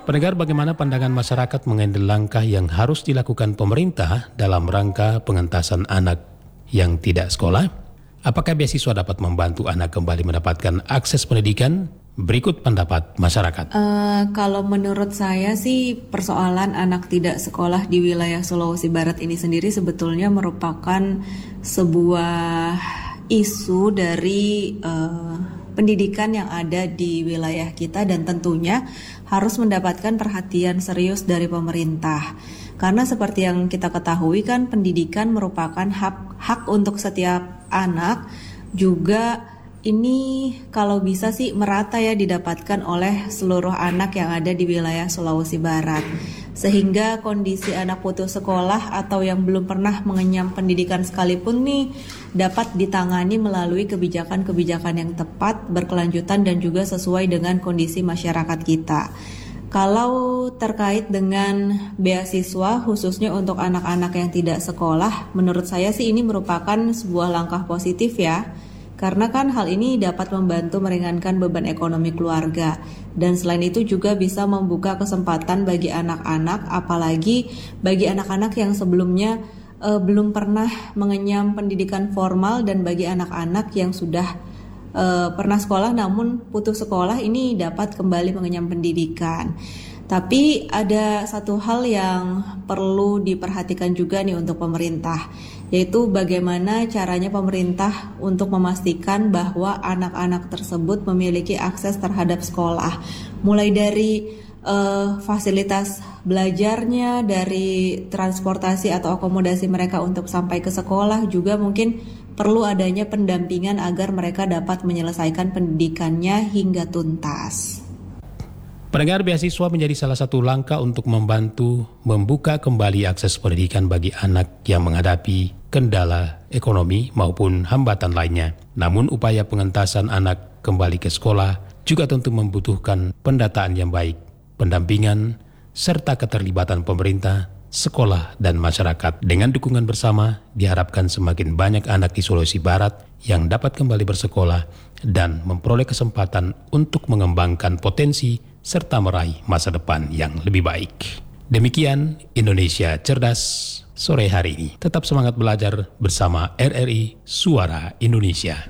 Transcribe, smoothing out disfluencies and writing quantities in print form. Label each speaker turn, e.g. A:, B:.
A: Pendengar, bagaimana pandangan masyarakat mengenai langkah yang harus dilakukan pemerintah dalam rangka pengentasan anak yang tidak sekolah? Apakah beasiswa dapat membantu anak kembali mendapatkan akses pendidikan? Berikut pendapat masyarakat.
B: Kalau menurut saya sih persoalan anak tidak sekolah di wilayah Sulawesi Barat ini sendiri sebetulnya merupakan sebuah isu dari pendidikan yang ada di wilayah kita dan tentunya harus mendapatkan perhatian serius dari pemerintah. Karena seperti yang kita ketahui kan pendidikan merupakan hak untuk setiap anak, juga ini kalau bisa sih merata ya didapatkan oleh seluruh anak yang ada di wilayah Sulawesi Barat. Sehingga kondisi anak putus sekolah atau yang belum pernah mengenyam pendidikan sekalipun nih dapat ditangani melalui kebijakan-kebijakan yang tepat, berkelanjutan dan juga sesuai dengan kondisi masyarakat kita. Kalau terkait dengan beasiswa khususnya untuk anak-anak yang tidak sekolah, menurut saya sih ini merupakan sebuah langkah positif ya. Karena kan hal ini dapat membantu meringankan beban ekonomi keluarga. Dan selain itu juga bisa membuka kesempatan bagi anak-anak, apalagi bagi anak-anak yang sebelumnya belum pernah mengenyam pendidikan formal, dan bagi anak-anak yang sudah pernah sekolah namun putus sekolah ini dapat kembali mengenyam pendidikan. Tapi ada satu hal yang perlu diperhatikan juga nih untuk pemerintah, yaitu bagaimana caranya pemerintah untuk memastikan bahwa anak-anak tersebut memiliki akses terhadap sekolah. Mulai dari fasilitas belajarnya, dari transportasi atau akomodasi mereka untuk sampai ke sekolah, juga mungkin perlu adanya pendampingan agar mereka dapat menyelesaikan pendidikannya hingga tuntas.
A: Pendengar, beasiswa menjadi salah satu langkah untuk membantu membuka kembali akses pendidikan bagi anak yang menghadapi kendala ekonomi maupun hambatan lainnya. Namun upaya pengentasan anak kembali ke sekolah juga tentu membutuhkan pendataan yang baik, pendampingan, serta keterlibatan pemerintah, sekolah, dan masyarakat. Dengan dukungan bersama, diharapkan semakin banyak anak di Sulawesi Barat yang dapat kembali bersekolah dan memperoleh kesempatan untuk mengembangkan potensi serta meraih masa depan yang lebih baik. Demikian Indonesia Cerdas sore hari ini. Tetap semangat belajar bersama RRI Suara Indonesia.